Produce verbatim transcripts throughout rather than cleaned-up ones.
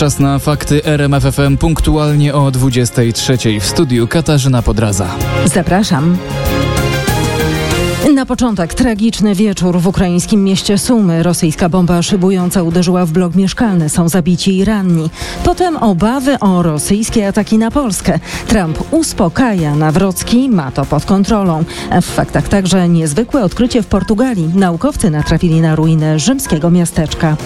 Czas na fakty R M F F M punktualnie o dwudziestej trzeciej. W studiu Katarzyna Podraza. Zapraszam. Na początek tragiczny wieczór w ukraińskim mieście Sumy. Rosyjska bomba szybująca uderzyła w blok mieszkalny. Są zabici i ranni. Potem obawy o rosyjskie ataki na Polskę. Trump uspokaja, Nawrocki ma to pod kontrolą. W faktach także niezwykłe odkrycie w Portugalii. Naukowcy natrafili na ruinę rzymskiego miasteczka.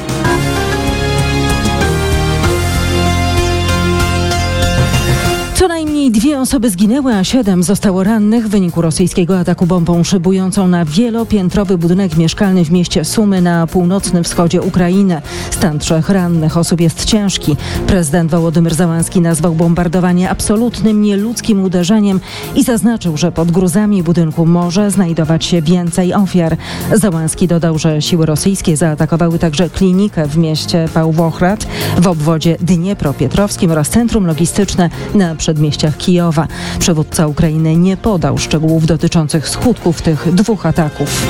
Co najmniej dwie osoby zginęły, a siedem zostało rannych w wyniku rosyjskiego ataku bombą szybującą na wielopiętrowy budynek mieszkalny w mieście Sumy na północnym wschodzie Ukrainy. Stan trzech rannych osób jest ciężki. Prezydent Wołodymyr Zełenski nazwał bombardowanie absolutnym nieludzkim uderzeniem i zaznaczył, że pod gruzami budynku może znajdować się więcej ofiar. Zełenski dodał, że siły rosyjskie zaatakowały także klinikę w mieście Pawłochrad w obwodzie Dniepropietrowskim oraz centrum logistyczne na przedmieściach Kijowa. Przywódca Ukrainy nie podał szczegółów dotyczących skutków tych dwóch ataków.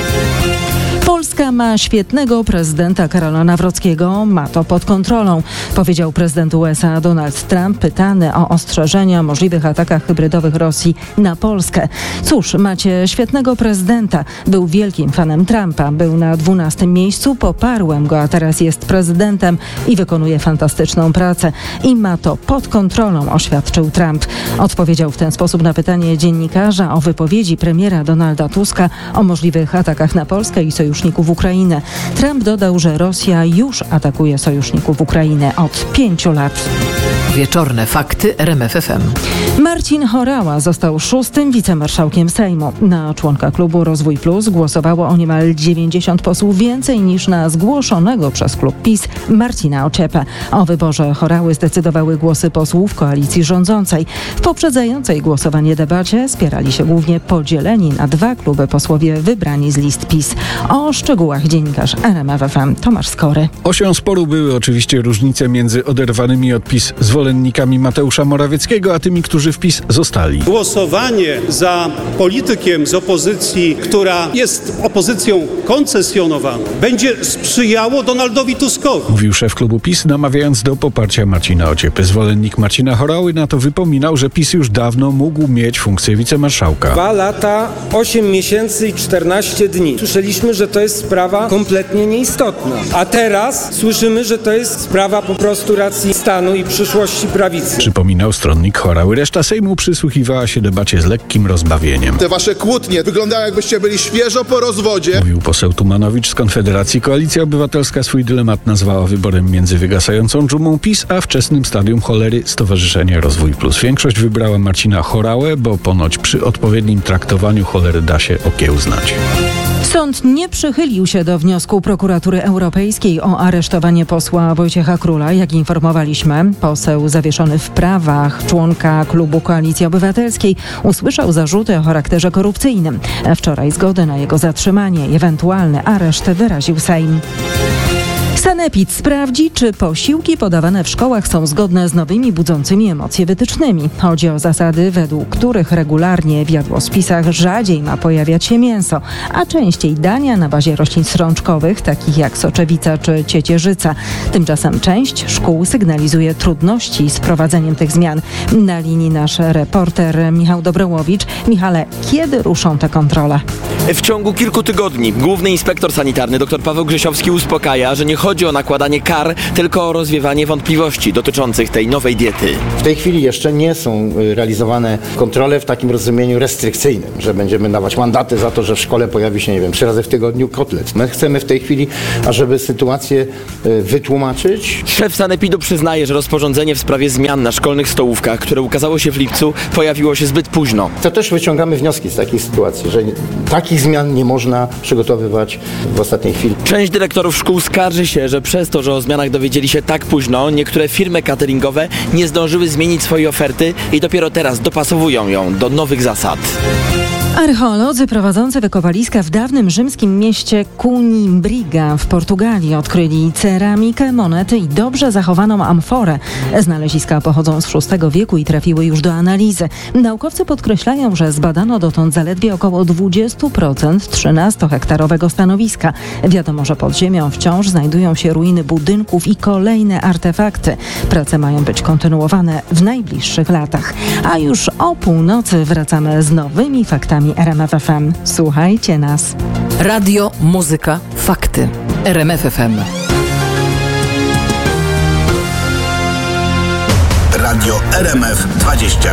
Polska ma świetnego prezydenta Karola Nawrockiego, ma to pod kontrolą, powiedział prezydent U S A Donald Trump, pytany o ostrzeżenia o możliwych atakach hybrydowych Rosji na Polskę. Cóż, macie świetnego prezydenta. Był wielkim fanem Trumpa, był na dwunastym miejscu, poparłem go, a teraz jest prezydentem i wykonuje fantastyczną pracę. I ma to pod kontrolą, oświadczył Trump. Odpowiedział w ten sposób na pytanie dziennikarza o wypowiedzi premiera Donalda Tuska o możliwych atakach na Polskę i sojuszników Ukrainy. Trump dodał, że Rosja już atakuje sojuszników Ukrainy od pięciu lat. Wieczorne fakty R M F F M. Marcin Horała został szóstym wicemarszałkiem Sejmu. Na członka klubu Rozwój Plus głosowało o niemal dziewięćdziesiąt posłów więcej niż na zgłoszonego przez klub PiS Marcina Ociepę. O wyborze Horały zdecydowały głosy posłów koalicji rządzącej. W poprzedzającej głosowanie debacie spierali się głównie podzieleni na dwa kluby posłowie wybrani z list PiS. O szczegółach dziennikarz R M F F M Tomasz Skory. Osią sporu były oczywiście różnice między oderwanymi od PiS zwolennikami Mateusza Morawieckiego, a tymi, którzy w PiS zostali. Głosowanie za politykiem z opozycji, która jest opozycją koncesjonowaną, będzie sprzyjało Donaldowi Tuskowi. Mówił szef klubu PiS, namawiając do poparcia Marcina Ociepy. Zwolennik Marcina Horały na to wypominał, że PiS już dawno mógł mieć funkcję wicemarszałka. Dwa lata, osiem miesięcy i czternaście dni. Słyszeliśmy, że to jest sprawa kompletnie nieistotna. A teraz słyszymy, że to jest sprawa po prostu racji stanu i przyszłości prawicy. Przypominał stronnik Horały. Reszta Sejmu przysłuchiwała się debacie z lekkim rozbawieniem. Te wasze kłótnie wyglądają, jakbyście byli świeżo po rozwodzie. Mówił poseł Tumanowicz z Konfederacji. Koalicja Obywatelska swój dylemat nazwała wyborem między wygasającą dżumą PiS, a wczesnym stadium cholery Stowarzyszenia Rozwój Plus. Większość wybrała Marcina Horałę, bo ponoć przy odpowiednim traktowaniu cholery da się okiełznać. Sąd nie przychylił się do wniosku Prokuratury Europejskiej o aresztowanie posła Wojciecha Króla. Jak informowaliśmy, poseł zawieszony w prawach, członka klubu Koalicji Obywatelskiej, usłyszał zarzuty o charakterze korupcyjnym. Wczoraj zgodę na jego zatrzymanie i ewentualny areszt wyraził Sejm. Sanepid sprawdzi, czy posiłki podawane w szkołach są zgodne z nowymi budzącymi emocje wytycznymi. Chodzi o zasady, według których regularnie w jadłospisach rzadziej ma pojawiać się mięso, a częściej dania na bazie roślin strączkowych, takich jak soczewica czy ciecierzyca. Tymczasem część szkół sygnalizuje trudności z prowadzeniem tych zmian. Na linii nasz reporter Michał Dobrołowicz. Michale, kiedy ruszą te kontrole? W ciągu kilku tygodni główny inspektor sanitarny dr Paweł Grzesiowski uspokaja, że nie chodzi o nakładanie kar, tylko o rozwiewanie wątpliwości dotyczących tej nowej diety. W tej chwili jeszcze nie są realizowane kontrole w takim rozumieniu restrykcyjnym, że będziemy dawać mandaty za to, że w szkole pojawi się, nie wiem, trzy razy w tygodniu kotlet. My chcemy w tej chwili, ażeby sytuację wytłumaczyć. Szef Sanepidu przyznaje, że rozporządzenie w sprawie zmian na szkolnych stołówkach, które ukazało się w lipcu, pojawiło się zbyt późno. To też wyciągamy wnioski z takiej sytuacji, że takich zmian nie można przygotowywać w ostatniej chwili. Część dyrektorów szkół skarży się, że przez to, że o zmianach dowiedzieli się tak późno, niektóre firmy cateringowe nie zdążyły zmienić swojej oferty i dopiero teraz dopasowują ją do nowych zasad. Archeolodzy prowadzący wykopaliska w dawnym rzymskim mieście Coimbra w Portugalii odkryli ceramikę, monety i dobrze zachowaną amforę. Znaleziska pochodzą z szóstego wieku i trafiły już do analizy. Naukowcy podkreślają, że zbadano dotąd zaledwie około dwadzieścia procent trzynastohektarowego stanowiska. Wiadomo, że pod ziemią wciąż znajdują się ruiny budynków i kolejne artefakty. Prace mają być kontynuowane w najbliższych latach. A już o północy wracamy z nowymi faktami R M F F M. Słuchajcie nas. Radio, muzyka, fakty. R M F F M. Radio R M F dwadzieścia